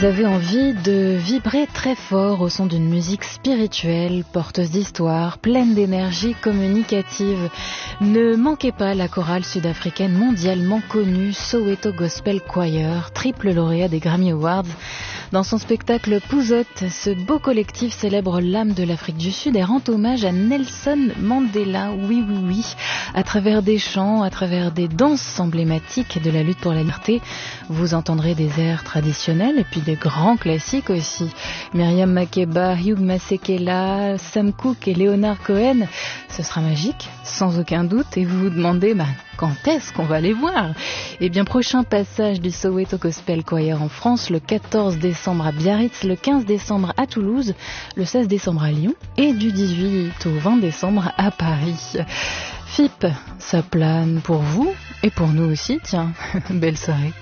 vous avez envie de vibrer très fort au son d'une musique spirituelle, porteuse d'histoire, pleine d'énergie communicative, ne manquez pas la chorale sud-africaine mondialement connue Soweto Gospel Choir, triple lauréat des Grammy Awards. Dans son spectacle Pouzote, ce beau collectif célèbre l'âme de l'Afrique du Sud et rend hommage à Nelson Mandela, oui, à travers des chants, à travers des danses emblématiques de la lutte pour la liberté. Vous entendrez des airs traditionnels et puis des grands classiques aussi. Myriam Makeba, Hugh Masekela, Sam Cooke et Leonard Cohen. Ce sera magique, sans aucun doute, et vous vous demandez quand est-ce qu'on va les voir? Eh bien, prochain passage du Soweto Gospel Choir en France, le 14 décembre à Biarritz, le 15 décembre à Toulouse, le 16 décembre à Lyon et du 18 au 20 décembre à Paris. FIP, ça plane pour vous et pour nous aussi, tiens, belle soirée.